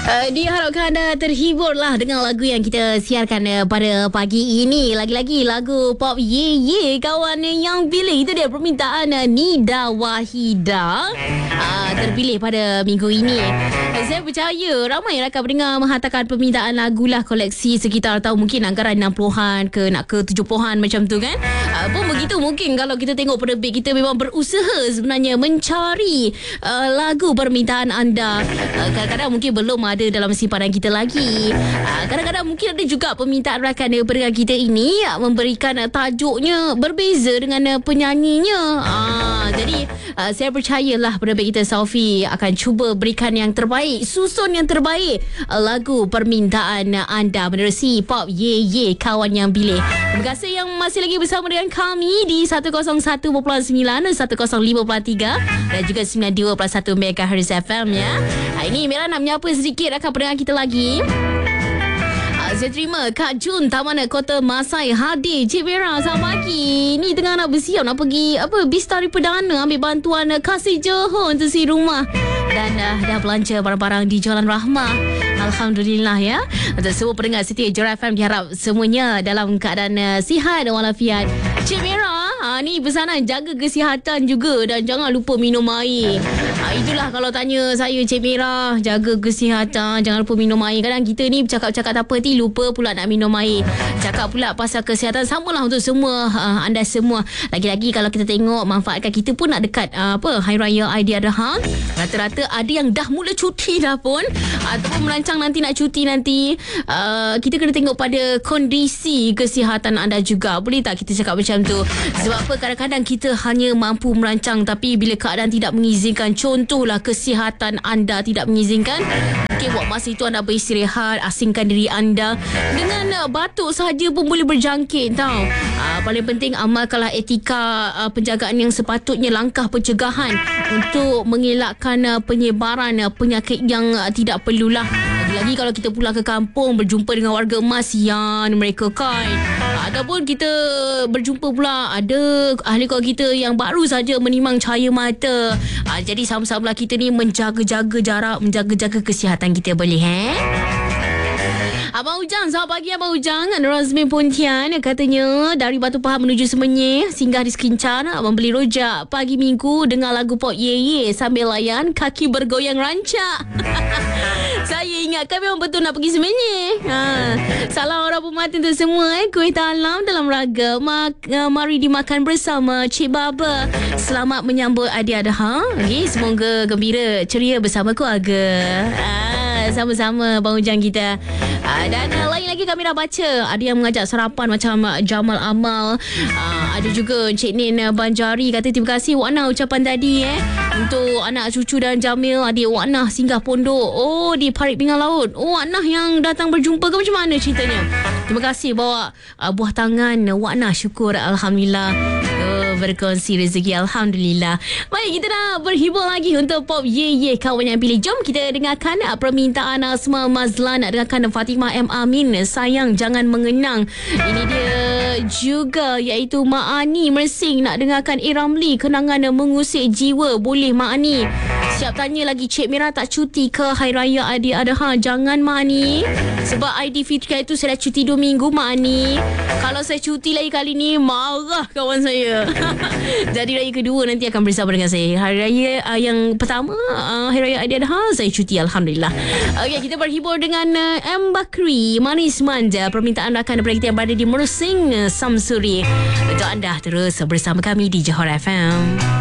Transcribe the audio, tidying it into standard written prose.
Diharapkan anda terhiburlah dengan lagu yang kita siarkan pada pagi ini. Lagi-lagi lagu pop Ye Ye Kawan Yang Pilih. Itu dia permintaan Nida Wahida, terpilih pada minggu ini. Saya percaya ramai rakan pendengar menghantarkan permintaan lagulah koleksi sekitar tahun mungkin anggaran 60-an ke nak ke 70-an macam tu kan. Pun begitu mungkin kalau kita tengok penerbit kita memang berusaha sebenarnya mencari lagu permintaan anda. Kadang-kadang mungkin belum ada dalam simpanan kita lagi. Kadang-kadang mungkin ada juga permintaan rakan pendengar kita ini memberikan tajuknya berbeza dengan penyanyinya. Jadi saya percayalah penerbit kita Sophie akan cuba berikan yang terbaik, susun yang terbaik lagu permintaan anda menerusi pop Ye Ye Kawan Yang Pilih. Terima kasih yang masih lagi bersama dengan kami di 101.9, 105.3 dan juga 92.1 MHz FM ya. Ini Mira nak menyapa sedikit rakan pendengar kita lagi. Saya terima Kak Jun Taman Kota Masai hadir. Cik Vera, selamat pagi. Ni tengah nak bersiap nak pergi Bistari Perdana ambil bantuan kasih Johor untuk si rumah. Dan dah belanja barang-barang di Jalan Rahmah. Alhamdulillah ya. Untuk semua pendengar setia Jora FM, diharap semuanya dalam keadaan sihat dan walafiat. Cik Vera, ni pesanan jaga kesihatan juga dan jangan lupa minum air. Itulah kalau tanya saya Cik Vera, jaga kesihatan, jangan lupa minum air. Kadang kita ni bercakap-cakap tak apa, lupa pula nak minum air. Cakap pula pasal kesihatan, samalah untuk semua anda semua. Lagi-lagi kalau kita tengok manfaatkan, kita pun nak dekat Hari Raya Aidiladha. Rata-rata ada yang dah mula cuti dah pun, ataupun merancang nanti nak cuti nanti. Kita kena tengok pada kondisi kesihatan anda juga. Boleh tak kita cakap macam tu? Sebab apa, kadang-kadang kita hanya mampu merancang, tapi bila keadaan tidak mengizinkan, contohlah kesihatan anda tidak mengizinkan, mungkin buat masa itu anda beristirahat, asingkan diri anda. Dengan batuk sahaja pun boleh berjangkit tau. Paling penting amalkanlah etika penjagaan yang sepatutnya, langkah pencegahan untuk mengelakkan penyebaran penyakit yang tidak perlulah. Lagi kalau kita pulang ke kampung berjumpa dengan warga emas yang mereka kain, ataupun kita berjumpa pula ada ahli keluarga kita yang baru saja menimang cahaya mata. Jadi sama-sama kita ni menjaga-jaga jarak, menjaga-jaga kesihatan kita, boleh Abang Ujang, selamat pagi Abang Ujang. Razmin Pontian katanya dari Batu Pahat menuju Semenyih, singgah di Sekincan, abang beli rojak pagi minggu dengar lagu pop Ye Ye sambil layan kaki bergoyang rancak. Saya ingatkan memang betul nak pergi Semenyih. Salam orang Permata untuk semua. Kuih talam dalam raga mari dimakan bersama Cik Baba. Selamat menyambut Aidiladha. Semoga gembira ceria bersama keluarga. Sama-sama Bang Ujang kita. Dan lain lagi kami dah baca, ada yang mengajak sarapan macam Jamal Amal. Ada juga Encik Nin Banjari kata terima kasih Wak Nah ucapan tadi untuk anak cucu dan Jamil. Adik Wak Nah singgah pondok di Parit Pinggang Laut. Wak Nah yang datang berjumpa ke macam mana ceritanya? Terima kasih bawa buah tangan Wak Nah, syukur alhamdulillah. Berkongsi rezeki, alhamdulillah. Baik, kita dah berhibur lagi untuk pop Ye Ye Kawan Yang Pilih. Jom kita dengarkan permintaan Asma Mazlan, nak dengarkan Fatimah M. Amin, Sayang Jangan Mengenang. Ini dia juga iaitu Mak Ani Mersing, nak dengarkan Iramli, Kenangan Mengusik Jiwa. Boleh Mak Ani. Siap tanya lagi, Cik Mira tak cuti ke Hari Raya Aidiladha? Jangan Mak Ani, sebab Aidilfitri itu saya dah cuti 2 minggu Mak Ani. Kalau saya cuti lagi kali ni, marah kawan saya. Jadi raya kedua nanti akan bersama dengan saya. Hari Raya yang pertama, Hari Raya Aidiladha, saya cuti alhamdulillah. Okey, kita berhibur dengan M. Bakri, Manis Manja. Permintaan rakan daripada kita yang berada di Mersing, Samsuri. Untuk anda terus bersama kami di Johor FM.